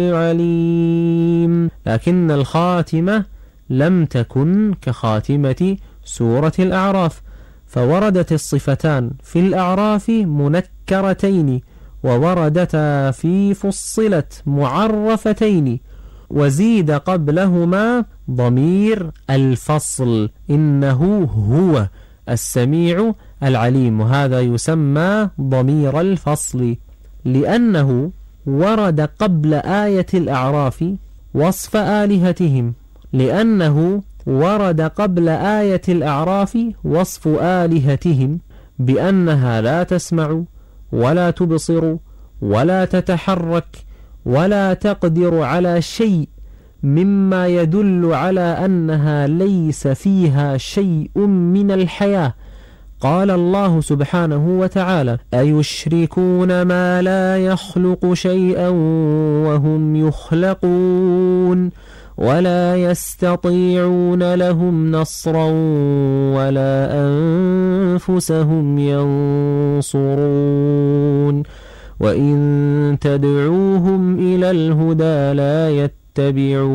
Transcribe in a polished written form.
عليم. لكن الخاتمة لم تكن كخاتمة سورة الأعراف، فوردت الصفتان في الأعراف منكرتين، ووردتا في فصلت معرفتين، وزيد قبلهما ضمير الفصل، إنه هو السميع العليم، وهذا يسمى ضمير الفصل، لأنه ورد قبل آية الأعراف وصف آلهتهم، لأنه ورد قبل آية الأعراف وصف آلهتهم بأنها لا تسمع ولا تبصر ولا تتحرك ولا تقدر على شيء، مما يدل على أنها ليس فيها شيء من الحياة. قال الله سبحانه وتعالى: أيشركون ما لا يخلق شيئا وهم يخلقون ولا يستطيعون لهم نصرا ولا أنفسهم ينصرون وإن تدعوهم إلى الهدى لا يتبعون